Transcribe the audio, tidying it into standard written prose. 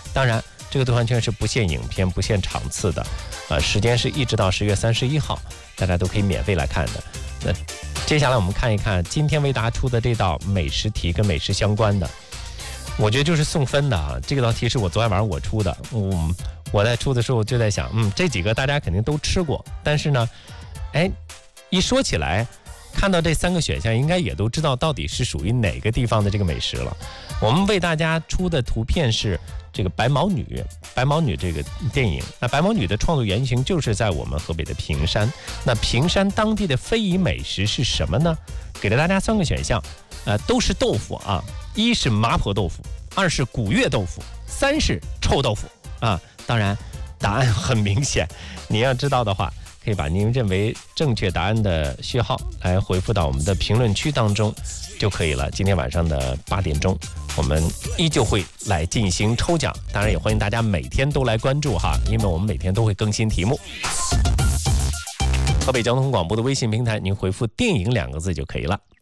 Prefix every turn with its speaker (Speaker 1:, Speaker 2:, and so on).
Speaker 1: 当然，这个读完圈是不限影片、不限场次的，时间是一直到10月31号，大家都可以免费来看的。那接下来我们看一看今天为大家出的这道美食题，跟美食相关的，我觉得就是送分的啊。这道题是我昨天晚上我出的，我在出的时候就在想，这几个大家肯定都吃过，但是呢，一说起来，看到这3个选项，应该也都知道到底是属于哪个地方的这个美食了。我们为大家出的图片是这个白毛女这个电影。那白毛女的创作原型就是在我们河北的平山。那平山当地的非遗美食是什么呢？给了大家3个选项，都是豆腐啊。1是麻婆豆腐，2是古月豆腐，3是臭豆腐啊。当然，答案很明显，你要知道的话，可以把您认为正确答案的序号来回复到我们的评论区当中就可以了。今天晚上的8点钟，我们依旧会来进行抽奖，当然也欢迎大家每天都来关注哈，因为我们每天都会更新题目。河北交通广播的微信平台，您回复电影2个字就可以了。